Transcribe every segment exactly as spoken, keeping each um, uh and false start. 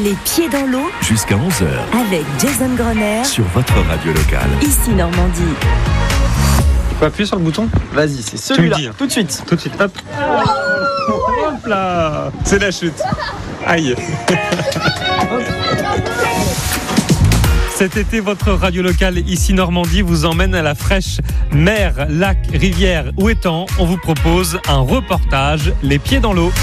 Les pieds dans l'eau jusqu'à onze heures avec Jason Grenier sur votre radio locale. Ici Normandie. Tu peux appuyer sur le bouton ? Vas-y, c'est celui-là, dis, hein. tout de suite. Tout de suite, hop. Hop là. C'est la chute. Aïe. Cet été, votre radio locale ici Normandie vous emmène à la fraîche mer, lac, rivière ou étang. On vous propose un reportage, les pieds dans l'eau.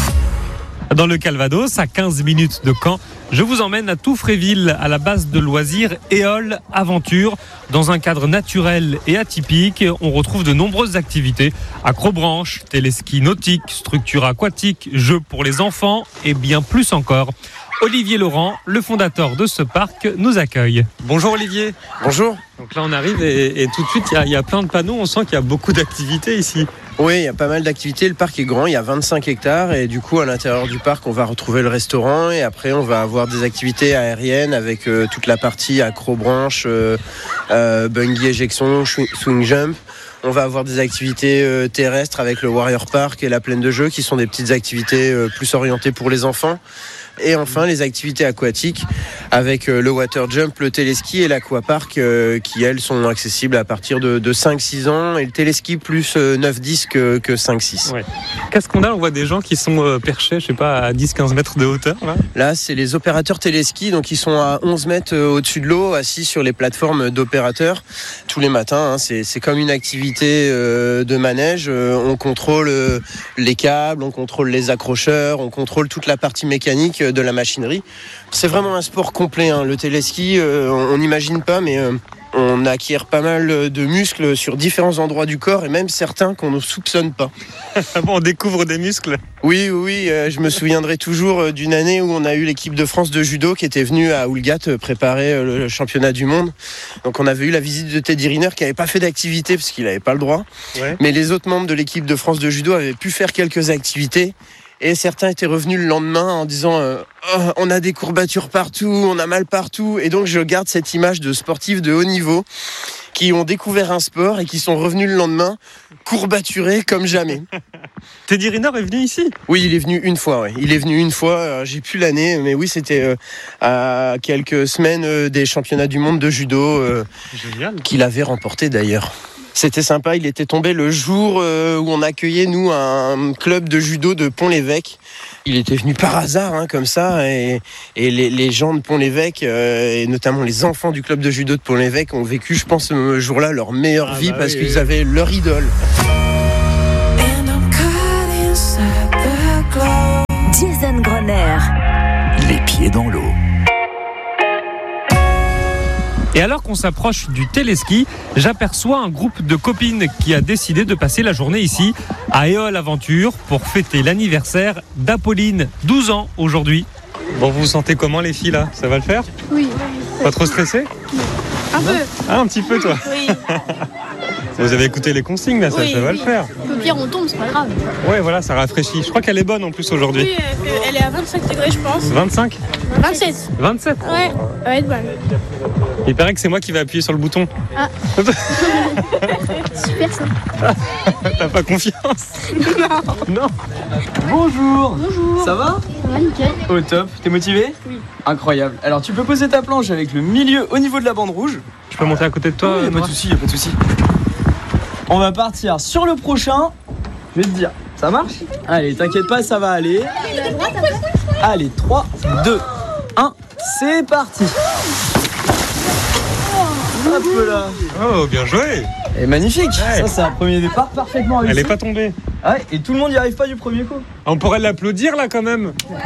Dans le Calvados, à quinze minutes de Caen, je vous emmène à Touffréville, à la base de loisirs Éole Aventure. Dans un cadre naturel et atypique, on retrouve de nombreuses activités. Acrobranche, téléski nautique, structure aquatique, jeux pour les enfants et bien plus encore. Olivier Laurent, le fondateur de ce parc, nous accueille. Bonjour Olivier. Bonjour. Donc là on arrive et, et tout de suite il y, y a plein de panneaux, on sent qu'il y a beaucoup d'activités ici. Oui, il y a pas mal d'activités, le parc est grand, il y a vingt-cinq hectares et du coup à l'intérieur du parc on va retrouver le restaurant et après on va avoir des activités aériennes avec euh, toute la partie acrobranche, euh, euh, bungee éjection, swing jump. On va avoir des activités euh, terrestres avec le Warrior Park et la plaine de jeux qui sont des petites activités euh, plus orientées pour les enfants. Et enfin les activités aquatiques avec euh, le water jump, le téléski et l'aquapark euh, qui elles sont accessibles à partir de, de cinq six ans et le téléski plus euh, neuf dix que, que cinq six. Ouais. Qu'est-ce qu'on a ? On voit des gens qui sont euh, perchés, je sais pas, à dix quinze mètres de hauteur. Là, là c'est les opérateurs téléski, donc ils sont à onze mètres euh, au-dessus de l'eau, assis sur les plateformes d'opérateurs tous les matins. Hein, c'est, c'est comme une activité euh, de manège. Euh, on contrôle euh, les câbles, on contrôle les accrocheurs, on contrôle toute la partie mécanique de la machinerie. C'est vraiment un sport complet, hein. Le téléski, euh, on n'imagine pas, mais euh, on acquiert pas mal de muscles sur différents endroits du corps et même certains qu'on ne soupçonne pas. Bon, on découvre des muscles. Oui, oui, euh, je me souviendrai toujours d'une année où on a eu l'équipe de France de judo qui était venue à Oulgat préparer le championnat du monde. Donc on avait eu la visite de Teddy Riner qui n'avait pas fait d'activité parce qu'il n'avait pas le droit. Ouais. Mais les autres membres de l'équipe de France de judo avaient pu faire quelques activités. Et certains étaient revenus le lendemain en disant euh, oh, on a des courbatures partout, on a mal partout. Et donc je garde cette image de sportifs de haut niveau qui ont découvert un sport et qui sont revenus le lendemain courbaturés comme jamais. Teddy Riner est venu ici ? Oui, il est venu une fois. Ouais. Il est venu une fois. Euh, j'ai plus l'année, mais oui, c'était euh, à quelques semaines euh, des championnats du monde de judo euh, qu'il avait remporté d'ailleurs. C'était sympa, il était tombé le jour euh, où on accueillait, nous, un club de judo de Pont-l'Évêque. Il était venu par hasard, hein, comme ça, et, et les, les gens de Pont-l'Évêque, euh, et notamment les enfants du club de judo de Pont-l'Évêque, ont vécu, je pense, ce jour-là, leur meilleure ah vie, bah parce oui, qu'ils oui. avaient leur idole. Jason Grenier. Les pieds dans l'eau. Et alors qu'on s'approche du téléski, j'aperçois un groupe de copines qui a décidé de passer la journée ici, à Éole Aventure, pour fêter l'anniversaire d'Apolline, douze ans aujourd'hui. Bon, vous vous sentez comment les filles là ? Ça va le faire ? Oui. Pas trop stressé ? Un non peu. Ah, un petit peu toi ? Oui. Vous avez écouté les consignes là, ça, oui, ça va oui. le faire. Au pire on tombe, c'est pas grave. Ouais voilà, ça rafraîchit. Je crois qu'elle est bonne en plus aujourd'hui. Oui, elle est à vingt-cinq degrés je pense. vingt-cinq ? vingt-sept. vingt-sept ? Ouais, elle va être bonne. Il paraît que c'est moi qui vais appuyer sur le bouton. Ah. Super ça. T'as pas confiance ? Non. Non. Bonjour. Bonjour. Ça va ? Ça va nickel. Au top. T'es motivé ? Oui. Incroyable. Alors tu peux poser ta planche avec le milieu au niveau de la bande rouge. Je peux monter à côté de toi ? Oui, pas de soucis, pas de soucis. On va partir sur le prochain. Je vais te dire, ça marche ? Allez, t'inquiète pas, ça va aller. Allez, trois, deux, un, c'est parti. Hop là. Oh, bien joué. Et magnifique. Ouais. Ça, c'est un premier départ parfaitement réussi. Elle est pas tombée. Ouais, et tout le monde n'y arrive pas du premier coup. On pourrait l'applaudir là quand même. Ouais.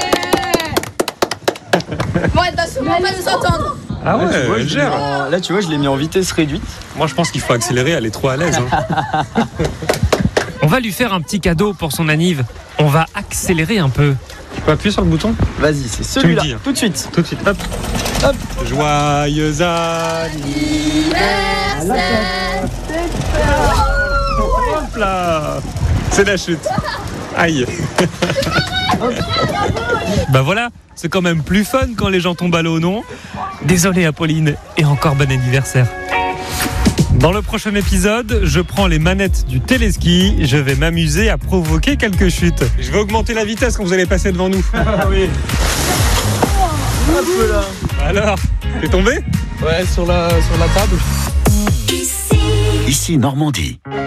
Bon, elle va sûrement pas nous entendre. Ah ouais, là, tu vois, elle gère. en... Là, tu vois, je l'ai mis en vitesse réduite. Moi, je pense qu'il faut accélérer, elle est trop à l'aise. Hein. On va lui faire un petit cadeau pour son anniv. On va accélérer un peu. Tu peux appuyer sur le bouton ? Vas-y, c'est celui-là. Dis, hein. Tout de suite. Tout de suite, hop. Hop. Joyeux anniversaire. Hop là. C'est la chute. Aïe. Bah voilà, c'est quand même plus fun quand les gens tombent à l'eau, non ? Désolé Apolline, et encore bon anniversaire. Dans le prochain épisode, je prends les manettes du téléski, je vais m'amuser à provoquer quelques chutes. Je vais augmenter la vitesse quand vous allez passer devant nous. Oui. peu là. Alors, t'es tombé? Ouais, sur la, sur la table. Ici Normandie.